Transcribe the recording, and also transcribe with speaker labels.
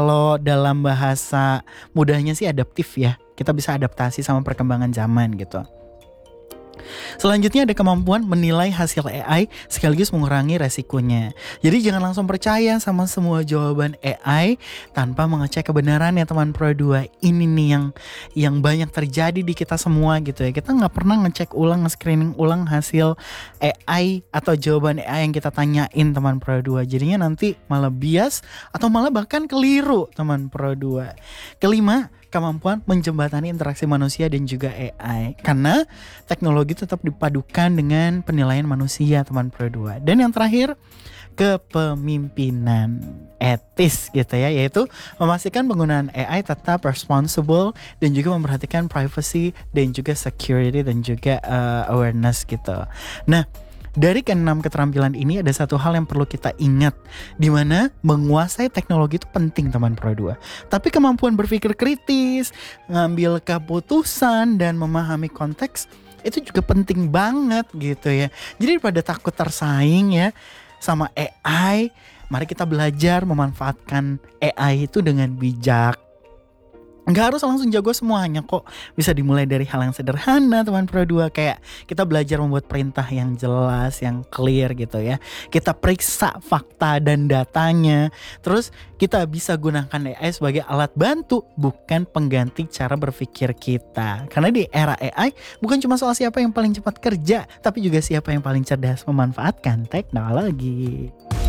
Speaker 1: Kalau dalam bahasa mudahnya sih adaptif ya. Kita bisa adaptasi sama perkembangan zaman gitu. Selanjutnya ada kemampuan menilai hasil AI sekaligus mengurangi resikonya. Jadi jangan langsung percaya sama semua jawaban AI tanpa mengecek kebenarannya teman Pro 2. Ini nih yang banyak terjadi di kita semua gitu ya. Kita nggak pernah ngecek ulang, nge-screening ulang hasil AI atau jawaban AI yang kita tanyain teman Pro 2. Jadinya nanti malah bias atau malah bahkan keliru teman Pro 2. Kelima, kemampuan menjembatani interaksi manusia dan juga AI. Karena teknologi tetap dipadukan dengan penilaian manusia teman Pro 2. Dan yang terakhir, kepemimpinan etis gitu ya, yaitu memastikan penggunaan AI tetap responsible dan juga memperhatikan privacy dan juga security dan juga awareness gitu. Nah, dari keenam keterampilan ini ada satu hal yang perlu kita ingat, di mana menguasai teknologi itu penting teman Pro 2. Tapi kemampuan berpikir kritis, ngambil keputusan dan memahami konteks itu juga penting banget gitu ya. Jadi daripada takut tersaing ya sama AI, mari kita belajar memanfaatkan AI itu dengan bijak. Nggak harus langsung jago semuanya kok. Bisa dimulai dari hal yang sederhana teman Pro 2. Kayak kita belajar membuat perintah yang jelas, yang clear gitu ya. Kita periksa fakta dan datanya. Terus kita bisa gunakan AI sebagai alat bantu, bukan pengganti cara berpikir kita. Karena di era AI bukan cuma soal siapa yang paling cepat kerja, tapi juga siapa yang paling cerdas memanfaatkan teknologi.